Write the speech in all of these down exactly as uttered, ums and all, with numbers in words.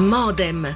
Modem.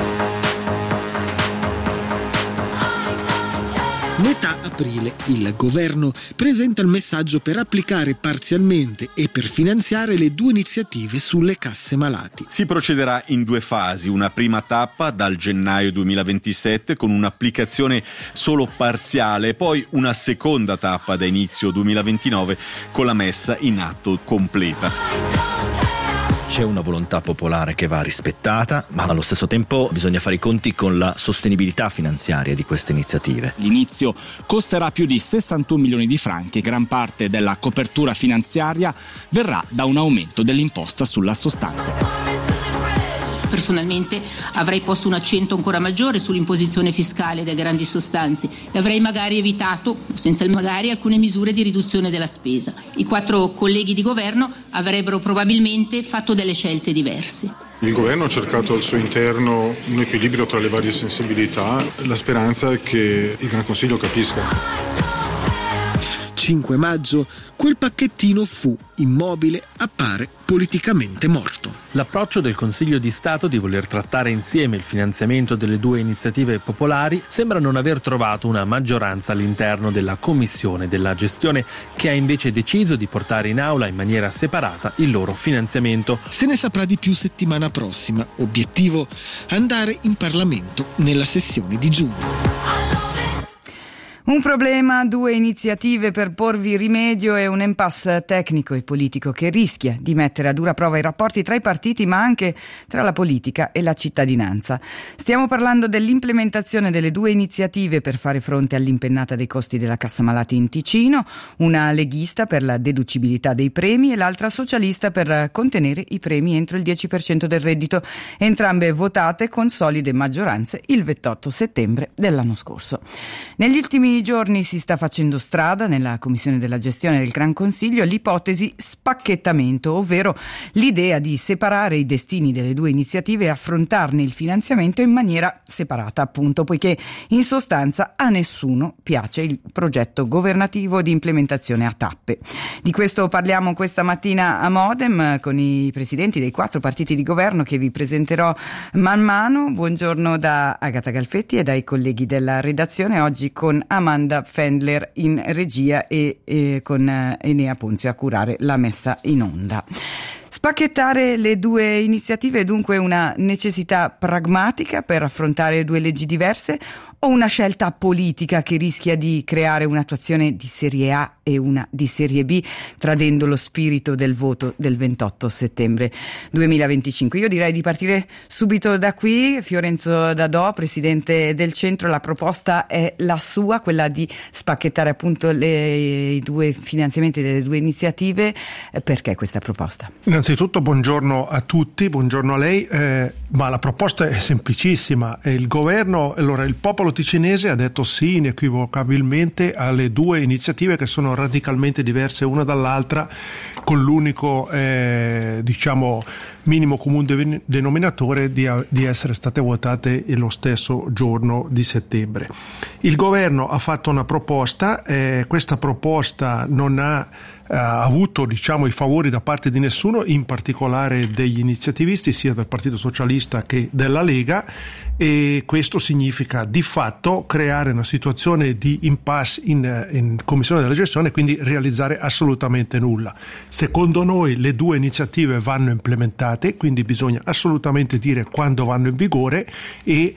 Metà aprile il governo presenta il messaggio per applicare parzialmente e per finanziare le due iniziative sulle casse malati. Si procederà in due fasi, una prima tappa dal gennaio duemilaventisette con un'applicazione solo parziale, poi una seconda tappa da inizio duemilaventinove con la messa in atto completa. C'è una volontà popolare che va rispettata, ma allo stesso tempo bisogna fare i conti con la sostenibilità finanziaria di queste iniziative. L'inizio costerà più di sessantuno milioni di franchi, gran parte della copertura finanziaria verrà da un aumento dell'imposta sulla sostanza. Personalmente avrei posto un accento ancora maggiore sull'imposizione fiscale delle grandi sostanze e avrei magari evitato, senza il magari, alcune misure di riduzione della spesa. I quattro colleghi di governo avrebbero probabilmente fatto delle scelte diverse. Il governo ha cercato al suo interno un equilibrio tra le varie sensibilità. La speranza è che il Gran Consiglio capisca. cinque maggio, quel pacchettino fu immobile, appare politicamente morto. L'approccio del Consiglio di Stato di voler trattare insieme il finanziamento delle due iniziative popolari sembra non aver trovato una maggioranza all'interno della Commissione della Gestione, che ha invece deciso di portare in aula in maniera separata il loro finanziamento. Se ne saprà di più settimana prossima. Obiettivo: andare in Parlamento nella sessione di giugno. Un problema, due iniziative per porvi rimedio e un impasse tecnico e politico che rischia di mettere a dura prova i rapporti tra i partiti, ma anche tra la politica e la cittadinanza. Stiamo parlando dell'implementazione delle due iniziative per fare fronte all'impennata dei costi della Cassa Malati in Ticino, una leghista per la deducibilità dei premi e l'altra socialista per contenere i premi entro il dieci per cento del reddito, entrambe votate con solide maggioranze il ventotto settembre dell'anno scorso. Negli ultimi giorni si sta facendo strada nella Commissione della Gestione del Gran Consiglio l'ipotesi spacchettamento, ovvero l'idea di separare i destini delle due iniziative e affrontarne il finanziamento in maniera separata, appunto, poiché in sostanza a nessuno piace il progetto governativo di implementazione a tappe. Di questo parliamo questa mattina a Modem con i presidenti dei quattro partiti di governo che vi presenterò man mano. Buongiorno da Agata Galfetti e dai colleghi della redazione, oggi con Amanda Fendler in regia e, e con Enea Ponzio a curare la messa in onda. Spacchettare le due iniziative è dunque una necessità pragmatica per affrontare due leggi diverse o una scelta politica che rischia di creare un'attuazione di serie A e una di serie B, tradendo lo spirito del voto del ventotto settembre duemilaventicinque? Io direi di partire subito da qui. Fiorenzo Dadò, presidente del Centro, la proposta è la sua, quella di spacchettare appunto le, i due finanziamenti delle due iniziative. Perché questa proposta? Innanzitutto buongiorno a tutti, buongiorno a lei, eh, ma la proposta è semplicissima. Il governo, allora il popolo ticinese ha detto sì inequivocabilmente alle due iniziative che sono radicalmente diverse una dall'altra, con l'unico eh, diciamo minimo comune denominatore di, di essere state votate lo stesso giorno di settembre. Il governo ha fatto una proposta, eh, questa proposta non ha ha avuto diciamo i favori da parte di nessuno, in particolare degli iniziativisti sia del Partito Socialista che della Lega, e questo significa di fatto creare una situazione di impasse in, in Commissione della Gestione, quindi realizzare assolutamente nulla. Secondo noi le due iniziative vanno implementate, quindi bisogna assolutamente dire quando vanno in vigore e